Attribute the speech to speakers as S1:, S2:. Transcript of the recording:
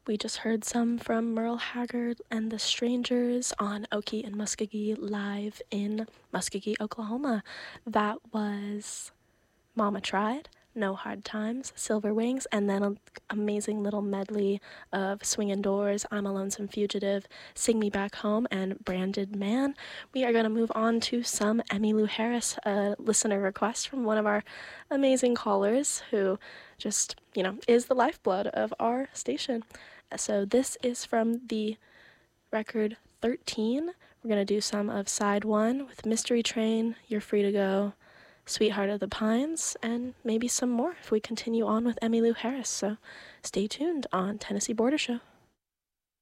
S1: We just heard some from Merle Haggard and the Strangers on Okie and Muskogee live in Muskogee, Oklahoma. That was Mama Tried, No Hard Times, Silver Wings, and then an amazing little medley of Swingin' Doors, I'm a Lonesome Fugitive, Sing Me Back Home, and Branded Man. We are going to move on to some Emmylou Harris, a listener request from one of our amazing callers who just, is the lifeblood of our station. So this is from the record 13. We're going to do some of side 1 with Mystery Train, You're Free to Go, Sweetheart of the Pines, and maybe some more if we continue on with Emmylou Harris. So stay tuned on Tennessee Border Show.